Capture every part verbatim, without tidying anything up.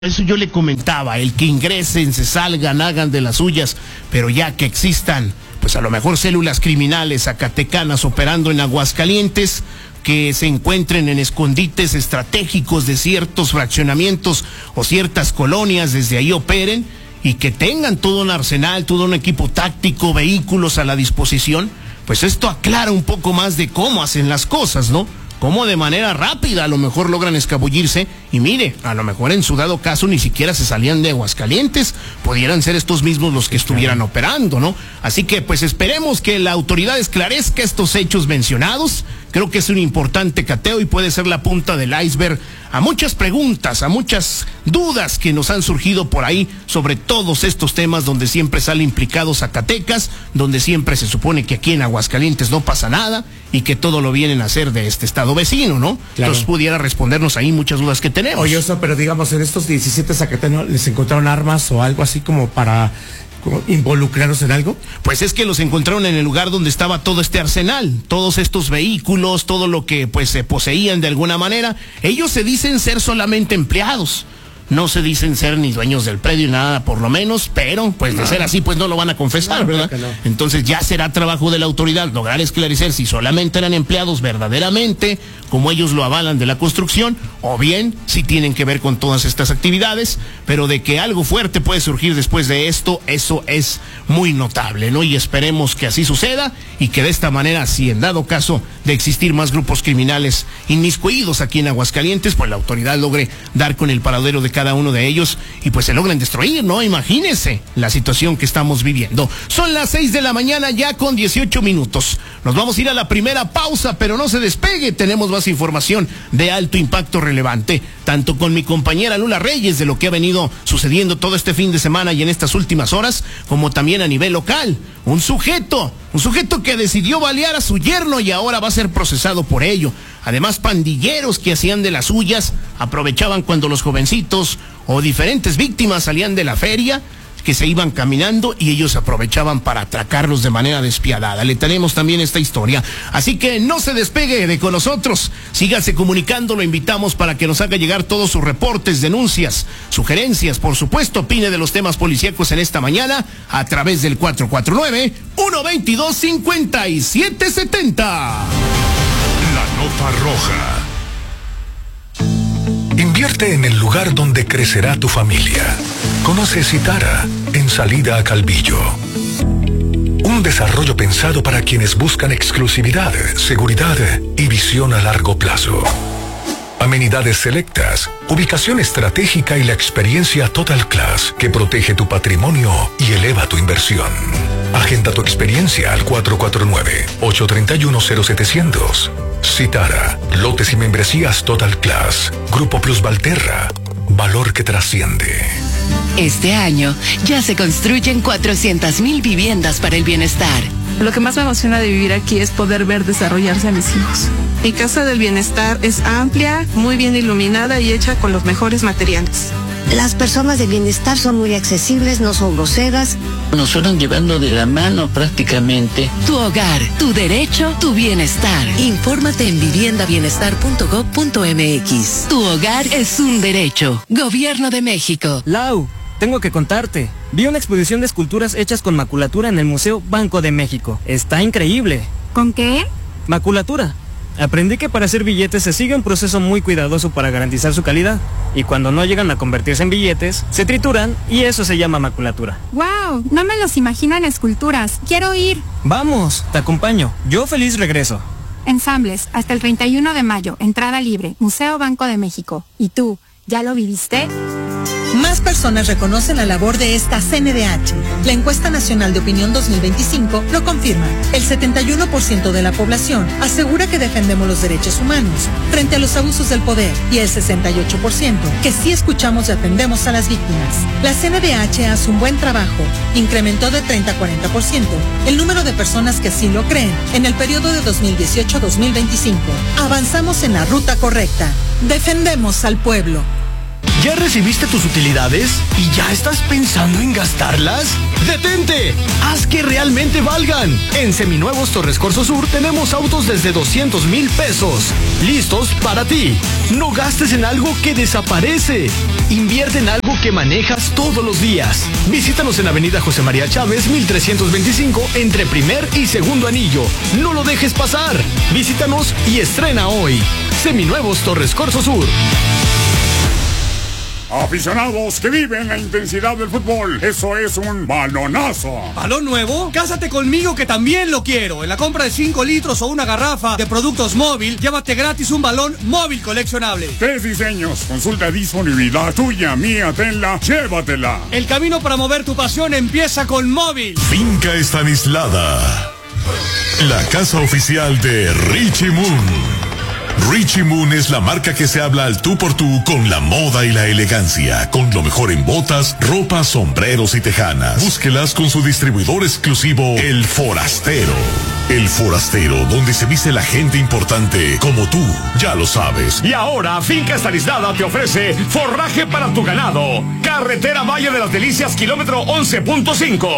Eso yo le comentaba, el que ingresen, se salgan, hagan de las suyas, pero ya que existan, pues a lo mejor células criminales zacatecanas operando en Aguascalientes, que se encuentren en escondites estratégicos de ciertos fraccionamientos o ciertas colonias, desde ahí operen, y que tengan todo un arsenal, todo un equipo táctico, vehículos a la disposición, pues esto aclara un poco más de cómo hacen las cosas, ¿no? Cómo de manera rápida a lo mejor logran escabullirse, y mire, a lo mejor en su dado caso ni siquiera se salían de Aguascalientes, pudieran ser estos mismos los que estuvieran operando, ¿no? Así que pues esperemos que la autoridad esclarezca estos hechos mencionados. Creo que es un importante cateo y puede ser la punta del iceberg a muchas preguntas, a muchas dudas que nos han surgido por ahí sobre todos estos temas donde siempre sale implicado Zacatecas, donde siempre se supone que aquí en Aguascalientes no pasa nada y que todo lo vienen a hacer de este estado vecino, ¿no? Claro. Entonces pudiera respondernos ahí muchas dudas que tenemos. Oye, eso, pero digamos, en estos diecisiete zacatecanos les encontraron armas o algo así como para involucrarnos en algo. Pues es que los encontraron en el lugar donde estaba todo este arsenal, todos estos vehículos, todo lo que pues se poseían de alguna manera. Ellos se dicen ser solamente empleados, no se dicen ser ni dueños del predio ni nada por lo menos, pero pues de ser así pues no lo van a confesar, ¿verdad? No. Entonces ya será trabajo de la autoridad lograr esclarecer si solamente eran empleados verdaderamente, como ellos lo avalan de la construcción, o bien si tienen que ver con todas estas actividades, pero de que algo fuerte puede surgir después de esto, eso es muy notable, ¿no? Y esperemos que así suceda y que de esta manera, si en dado caso de existir más grupos criminales inmiscuidos aquí en Aguascalientes, pues la autoridad logre dar con el paradero de cada uno de ellos y pues se logren destruir, ¿no? Imagínense la situación que estamos viviendo. Son las seis de la mañana ya con dieciocho minutos. Nos vamos a ir a la primera pausa, pero no se despegue, tenemos más información de alto impacto relevante, tanto con mi compañera Lula Reyes de lo que ha venido sucediendo todo este fin de semana y en estas últimas horas, como también a nivel local. Un sujeto, un sujeto que decidió balear a su yerno y ahora va a ser procesado por ello. Además, pandilleros que hacían de las suyas, aprovechaban cuando los jovencitos o diferentes víctimas salían de la feria, que se iban caminando y ellos aprovechaban para atracarlos de manera despiadada. Le tenemos también esta historia. Así que no se despegue de con nosotros. Sígase comunicando, lo invitamos para que nos haga llegar todos sus reportes, denuncias, sugerencias. Por supuesto, opine de los temas policíacos en esta mañana a través del cuatro cuatro nueve, uno dos dos, cinco siete siete cero. La nota roja. Invierte en el lugar donde crecerá tu familia. Conoce Citara, en salida a Calvillo. Un desarrollo pensado para quienes buscan exclusividad, seguridad y visión a largo plazo. Amenidades selectas, ubicación estratégica y la experiencia Total Class que protege tu patrimonio y eleva tu inversión. Agenda tu experiencia al cuatro cuatro nueve, ocho tres uno, cero siete cero cero. Citara, lotes y membresías Total Class. Grupo Plus Valterra, valor que trasciende. Este año ya se construyen cuatrocientas mil viviendas para el bienestar. Lo que más me emociona de vivir aquí es poder ver desarrollarse a mis hijos. Mi casa del bienestar es amplia, muy bien iluminada y hecha con los mejores materiales. Las personas de bienestar son muy accesibles, no son groseras. Nos fueron llevando de la mano prácticamente. Tu hogar, tu derecho, tu bienestar. Infórmate en vivienda bienestar punto gob punto mx. Tu hogar es un derecho. Gobierno de México. Lau, tengo que contarte. Vi una exposición de esculturas hechas con maculatura en el Museo Banco de México. Está increíble. ¿Con qué? Maculatura. Aprendí que para hacer billetes se sigue un proceso muy cuidadoso para garantizar su calidad. Y cuando no llegan a convertirse en billetes, se trituran y eso se llama maculatura. ¡Wow! No me los imagino en esculturas. ¡Quiero ir! Vamos, te acompaño. Yo feliz regreso. Ensambles, hasta el treinta y uno de mayo. Entrada libre. Museo Banco de México. ¿Y tú, ya lo viviste? Más personas reconocen la labor de esta C N D H. La encuesta nacional de opinión dos mil veinticinco lo confirma. El setenta y uno por ciento de la población asegura que defendemos los derechos humanos frente a los abusos del poder y el sesenta y ocho por ciento que sí escuchamos y atendemos a las víctimas. La C N D H hace un buen trabajo. Incrementó de treinta a cuarenta por ciento el número de personas que sí lo creen en el periodo de dos mil dieciocho a dos mil veinticinco. Avanzamos en la ruta correcta. Defendemos al pueblo. ¿Ya recibiste tus utilidades? ¿Y ya estás pensando en gastarlas? ¡Detente! ¡Haz que realmente valgan! En Seminuevos Torres Corso Sur tenemos autos desde doscientos mil pesos. Listos para ti. No gastes en algo que desaparece. Invierte en algo que manejas todos los días. Visítanos en Avenida José María Chávez, mil trescientos veinticinco, entre primer y segundo anillo. No lo dejes pasar. Visítanos y estrena hoy. Seminuevos Torres Corso Sur. Aficionados que viven la intensidad del fútbol, eso es un balonazo. ¿Balón nuevo? Cásate conmigo que también lo quiero. En la compra de cinco litros o una garrafa de productos móvil, llévate gratis un balón móvil coleccionable. Tres diseños, consulta disponibilidad tuya, mía, tenla, llévatela. El camino para mover tu pasión empieza con móvil. Finca Estanislada, la casa oficial de Richie Moon. Richie Moon es la marca que se habla al tú por tú con la moda y la elegancia, con lo mejor en botas, ropa, sombreros y tejanas. Búsquelas con su distribuidor exclusivo, El Forastero. El Forastero, donde se viste la gente importante como tú, ya lo sabes. Y ahora, Finca Estanislada te ofrece forraje para tu ganado. Carretera Valle de las Delicias, kilómetro once punto cinco.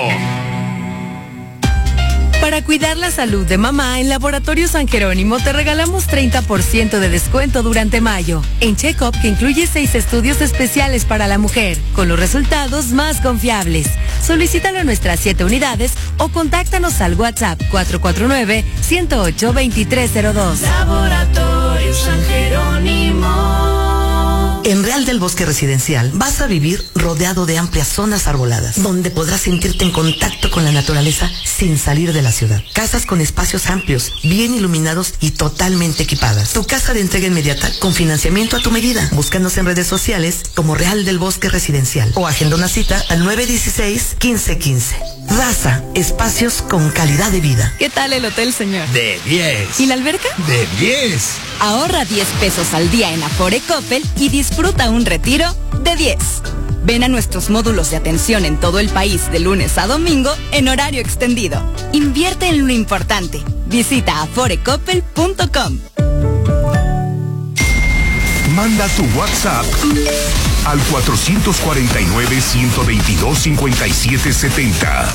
Para cuidar la salud de mamá, en Laboratorio San Jerónimo te regalamos treinta por ciento de descuento durante mayo. En Check-up, que incluye seis estudios especiales para la mujer, con los resultados más confiables. Solicítalo en nuestras siete unidades o contáctanos al WhatsApp cuatro cuatro nueve, uno cero ocho, dos tres cero dos. Laboratorio San Jerónimo. En Real del Bosque Residencial vas a vivir rodeado de amplias zonas arboladas, donde podrás sentirte en contacto con la naturaleza sin salir de la ciudad. Casas con espacios amplios, bien iluminados y totalmente equipadas. Tu casa de entrega inmediata con financiamiento a tu medida. Búscanos en redes sociales como Real del Bosque Residencial o agenda una cita al nueve uno seis, uno cinco uno cinco. Raza, espacios con calidad de vida. ¿Qué tal el hotel, señor? De diez. ¿Y la alberca? De diez. Ahorra diez pesos al día en Afore Coppel y disfruta un retiro de diez. Ven a nuestros módulos de atención en todo el país de lunes a domingo en horario extendido. Invierte en lo importante. Visita afore coppel punto com. Manda tu WhatsApp al cuatro cuatro nueve, uno dos dos, cinco siete siete cero.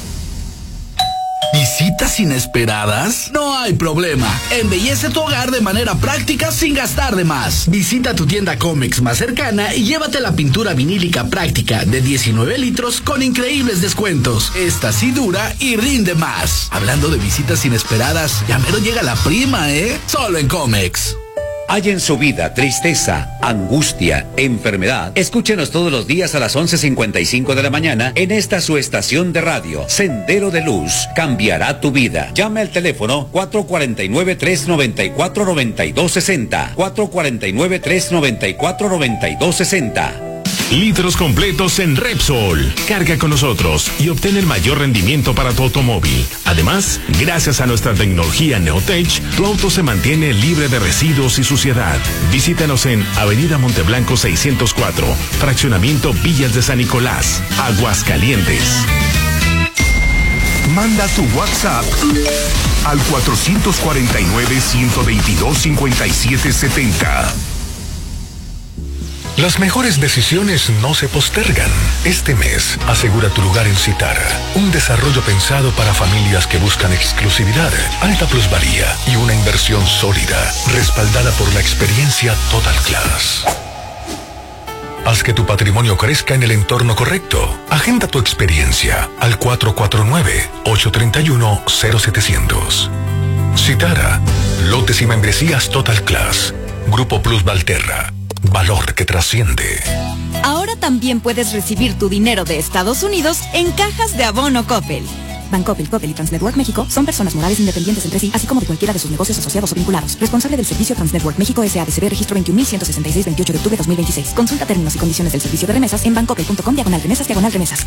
¿Visitas inesperadas? No hay problema. Embellece tu hogar de manera práctica sin gastar de más. Visita tu tienda Comex más cercana y llévate la pintura vinílica práctica de diecinueve litros con increíbles descuentos. Esta sí dura y rinde más. Hablando de visitas inesperadas, ya mero llega la prima, ¿eh? Solo en Comex. Hay en su vida tristeza, angustia, enfermedad. Escúchenos todos los días a las once cincuenta y cinco de la mañana en esta su estación de radio, Sendero de Luz. Cambiará tu vida. Llame al teléfono cuatro cuatro nueve, tres nueve cuatro, nueve dos seis cero. cuatro cuatro nueve, tres nueve cuatro, nueve dos seis cero. Litros completos en Repsol. Carga con nosotros y obtén el mayor rendimiento para tu automóvil. Además, gracias a nuestra tecnología Neotech, tu auto se mantiene libre de residuos y suciedad. Visítanos en Avenida Monteblanco seiscientos cuatro, Fraccionamiento Villas de San Nicolás, Aguascalientes. Manda tu WhatsApp al cuatro cuatro nueve, uno dos dos, cinco siete siete cero. Las mejores decisiones no se postergan. Este mes, asegura tu lugar en Citara. Un desarrollo pensado para familias que buscan exclusividad, alta plusvalía y una inversión sólida, respaldada por la experiencia Total Class. Haz que tu patrimonio crezca en el entorno correcto. Agenda tu experiencia al cuatro cuatro nueve, ocho tres uno, cero siete cero cero. Citara. Lotes y membresías Total Class. Grupo Plus Valterra. Valor que trasciende. Ahora también puedes recibir tu dinero de Estados Unidos en cajas de abono Coppel. Bancoppel, Coppel y Transnetwork México son personas morales independientes entre sí, así como de cualquiera de sus negocios asociados o vinculados. Responsable del servicio Transnetwork México S A D C B, registro veintiún mil ciento sesenta y seis, veintiocho de octubre de dos mil veintiséis. Consulta términos y condiciones del servicio de remesas en bancoppel punto com diagonal remesas diagonal remesas.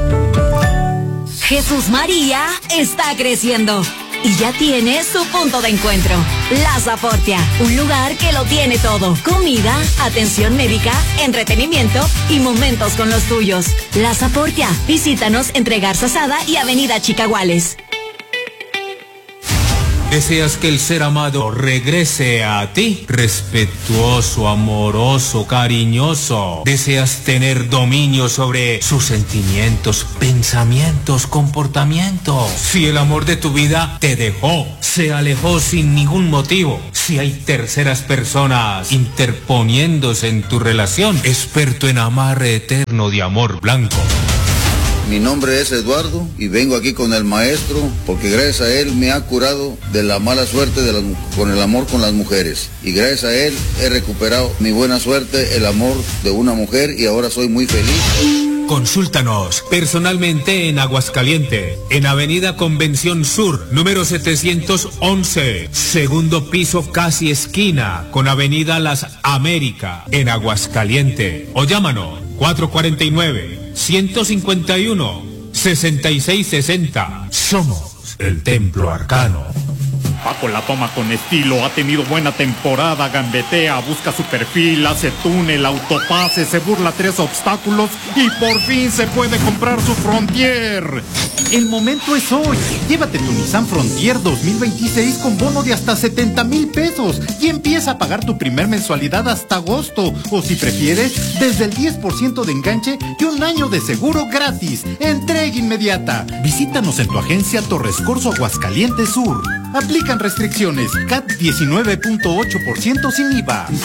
Jesús María está creciendo y ya tiene su punto de encuentro. La Zaportia, un lugar que lo tiene todo. Comida, atención médica, entretenimiento y momentos con los tuyos. La Zaportia, visítanos entre Garza Sada y Avenida Chicaguales. ¿Deseas que el ser amado regrese a ti? Respetuoso, amoroso, cariñoso. ¿Deseas tener dominio sobre sus sentimientos, pensamientos, comportamientos? Si el amor de tu vida te dejó, se alejó sin ningún motivo, si hay terceras personas interponiéndose en tu relación, experto en amarre eterno de amor blanco. Mi nombre es Eduardo y vengo aquí con el maestro porque gracias a él me ha curado de la mala suerte de las, con el amor con las mujeres. Y gracias a él he recuperado mi buena suerte, el amor de una mujer y ahora soy muy feliz. Consúltanos personalmente en Aguascalientes, en Avenida Convención Sur, número setecientos once, segundo piso casi esquina con Avenida Las Américas, en Aguascalientes. O llámanos cuatro cuatro nueve, uno cinco uno, seis seis seis cero. Somos el Templo Arcano. Paco la toma con estilo, ha tenido buena temporada, gambetea, busca su perfil, hace túnel, autopase, se burla tres obstáculos y por fin se puede comprar su Frontier. El momento es hoy. Llévate tu Nissan Frontier dos mil veintiséis con bono de hasta setenta mil pesos y empieza a pagar tu primer mensualidad hasta agosto. O si prefieres, desde el diez por ciento de enganche y un año de seguro gratis. Entrega inmediata. Visítanos en tu agencia Torres Corso Aguascalientes Sur. Aplican restricciones. C A T diecinueve punto ocho por ciento sin I V A.